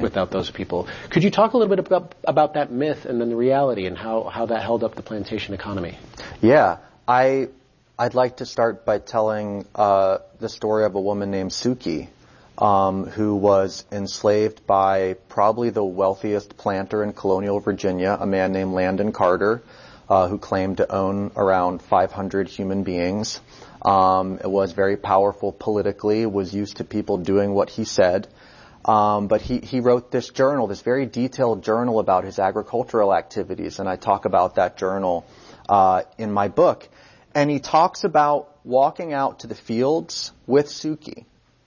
without those people. Could you talk a little bit about that myth and then the reality and how that held up the plantation economy? Yeah, I'd like to start by telling the story of a woman named Suki, who was enslaved by probably the wealthiest planter in colonial Virginia, a man named Landon Carter, who claimed to own around 500 human beings. It was very powerful politically, was used to people doing what he said. But he wrote this journal, this very detailed journal about his agricultural activities, and I talk about that journal in my book. And he talks about walking out to the fields with Suki,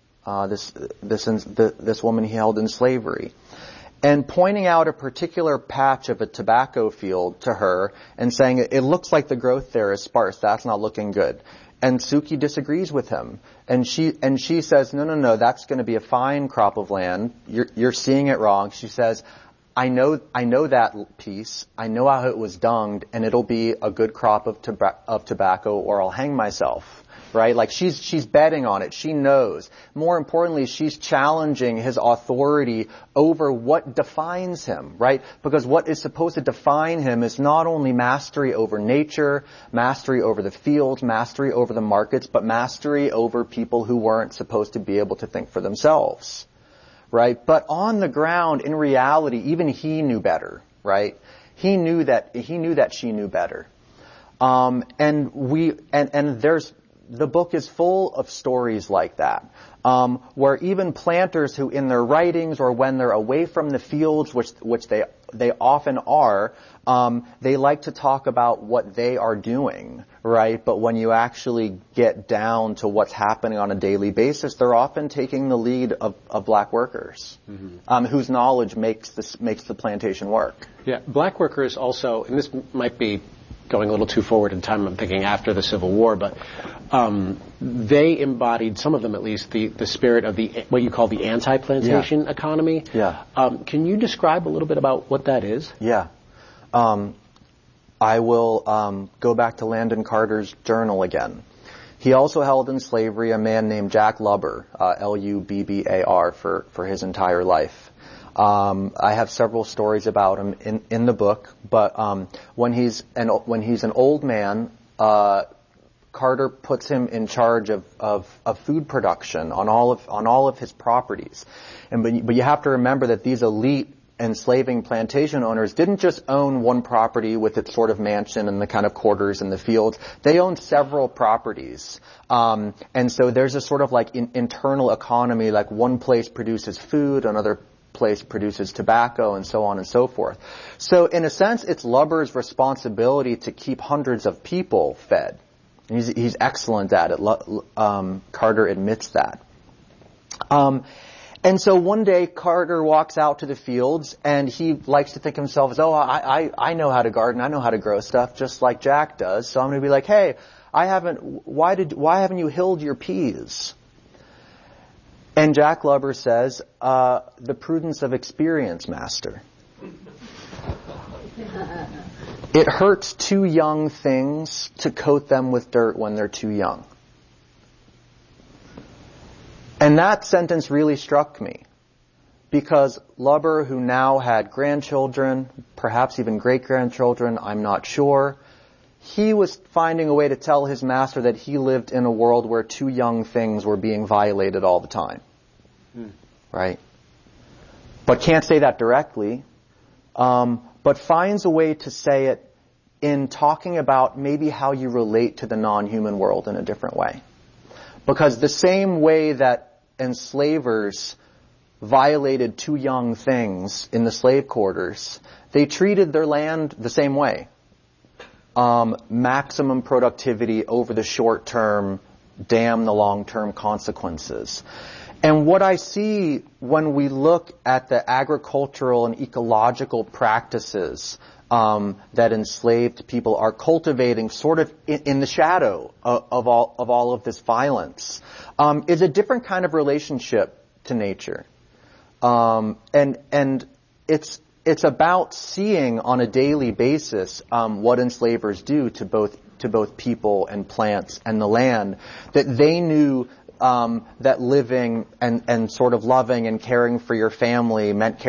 this woman he held in slavery, and pointing out a particular patch of a tobacco field to her and saying, it looks like the growth there is sparse, that's not looking good. And Suki disagrees with him. And she says, no, that's going to be a fine crop of land. You're seeing it wrong. She says, I know that piece. I know how it was dunged, and it'll be a good crop of tobacco, or I'll hang myself. Right? Like she's betting on it. She knows. More importantly, she's challenging his authority over what defines him, right? Because what is supposed to define him is not only mastery over nature, mastery over the fields, mastery over the markets, but mastery over people who weren't supposed to be able to think for themselves. Right? But on the ground, in reality, even he knew better, right? He knew that she knew better. The book is full of stories like that, where even planters who in their writings or when they're away from the fields, which they often are, they like to talk about what they are doing, right? But when you actually get down to what's happening on a daily basis, they're often taking the lead of black workers, whose knowledge makes the plantation work. Yeah, black workers also, and this might be going a little too forward in time, I'm thinking after the Civil War, but they embodied, some of them at least, the spirit of what you call the anti-plantation economy. Yeah. Can you describe a little bit about what that is? Yeah. I will go back to Landon Carter's journal again. He also held in slavery a man named Jack Lubbar, Lubbar, for his entire life. I have several stories about him in the book, but when he's an old man, Carter puts him in charge of food production on all of his properties. But you have to remember that these elite enslaving plantation owners didn't just own one property with its sort of mansion and the kind of quarters in the fields. They owned several properties. And so there's a sort of like internal economy, like one place produces food, another place produces tobacco, and so on and so forth. So in a sense, it's Lubbar's responsibility to keep hundreds of people fed. He's excellent at it. Carter admits that. And so one day Carter walks out to the fields, and he likes to think himself as, I know how to garden, I know how to grow stuff, just like Jack does. So I'm going to be like, hey, why haven't you hilled your peas? And Jack Lubbar says, the prudence of experience, master. It hurts too young things to coat them with dirt when they're too young. And that sentence really struck me, because Lubbar, who now had grandchildren, perhaps even great-grandchildren, I'm not sure, he was finding a way to tell his master that he lived in a world where too young things were being violated all the time. Right? But can't say that directly, but finds a way to say it in talking about maybe how you relate to the non-human world in a different way. Because the same way that enslavers violated too young things in the slave quarters, they treated their land the same way. Maximum productivity over the short term, damn the long-term consequences. And what I see when we look at the agricultural and ecological practices that enslaved people are cultivating sort of in the shadow of all of this violence, is a different kind of relationship to nature. And it's about seeing on a daily basis what enslavers do to both people and plants and the land, that they knew that living and sort of loving and caring for your family meant caring